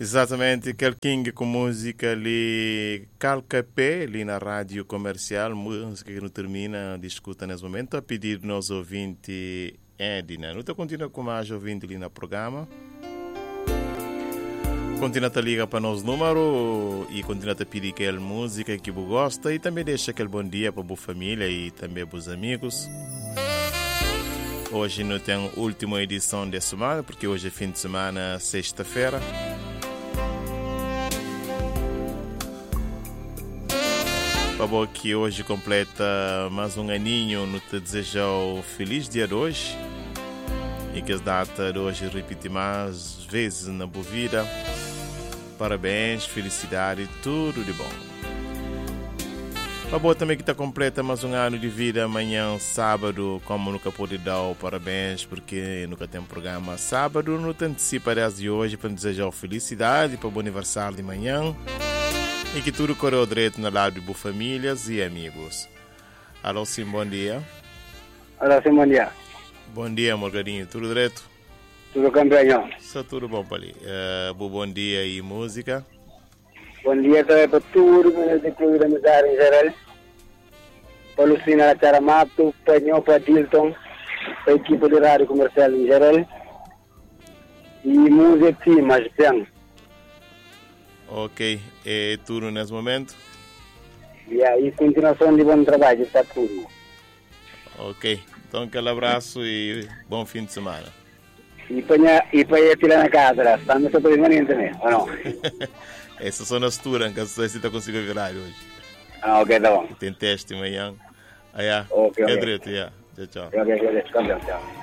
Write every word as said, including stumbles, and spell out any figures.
Exatamente, aquele King com música ali, Calcapé, ali na rádio comercial, música que não termina, discuta nesse momento, a pedir do nosso ouvinte Edna. Não continua com mais ouvinte ali no programa. Continua a ligar para nós número e continua a pedir aquela música que você gosta e também deixa aquele bom dia para a família e também para os amigos. Hoje não tem a última edição da semana, porque hoje é fim de semana, sexta-feira. Para que hoje completa mais um aninho, não te desejo feliz dia de hoje. E que as datas de hoje repete mais vezes na boa vida. Parabéns, felicidade, tudo de bom. Para boa também que está completa mais um ano de vida amanhã, sábado, como nunca pode dar o parabéns, porque nunca tem programa sábado, não te antecipa desde hoje para desejar felicidade para o aniversário de manhã. E que tudo correu direito no lado de boas famílias e amigos. Alô, sim, bom dia. Alô, sim, bom dia. Bom dia, Morgadinho. Tudo direito? Tudo campeão. Só tudo bom para ali. Uh, bom dia e música. Bom dia também para tudo, de programa da em geral. Para Lucina Charamato, para Nho, para Dilton, para a equipe de rádio comercial em geral. E música sim, mas bem. Ok, é tudo nesse momento? E aí, continuação de bom trabalho, está tudo. Ok, então aquele abraço e bom fim de semana. E para e para tirar na casa, está no seu permanente também, ou não? Essas são as turas que você está conseguindo virar hoje. Ah, ok, tá bom. Tem teste amanhã. Ah, yeah. Ok, ok. É direito, yeah. Tchau, tchau. Ok, ok, ok, tchau.